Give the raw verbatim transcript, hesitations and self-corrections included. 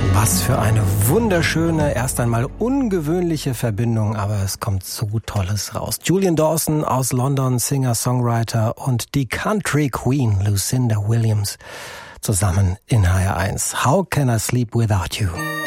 Was für eine wunderschöne, erst einmal ungewöhnliche Verbindung, aber es kommt so Tolles raus. Julian Dawson aus London, Singer-Songwriter, und die Country Queen Lucinda Williams zusammen in H R eins. How Can I Sleep Without You?